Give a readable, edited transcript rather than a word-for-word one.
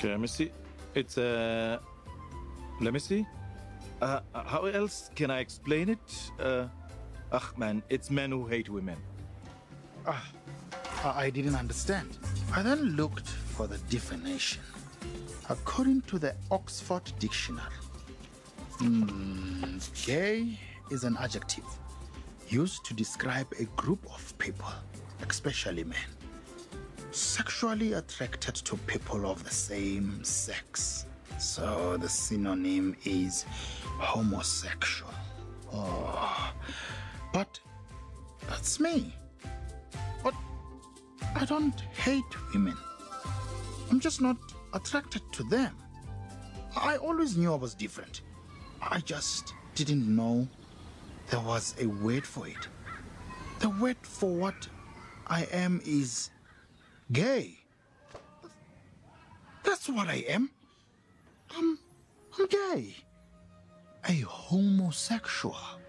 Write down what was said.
Okay, let me see. It's let me see. How else can I explain it? Man, it's men who hate women. I didn't understand. I then looked for the definition. According to the Oxford Dictionary, gay is an adjective used to describe a group of people, especially men, sexually attracted to people of the same sex. So the synonym is homosexual. Oh, but that's me. But I don't hate women. I'm just not attracted to them. I always knew I was different. I just didn't know there was a word for it. The word for what I am is gay. That's what I am. I'm gay. A homosexual.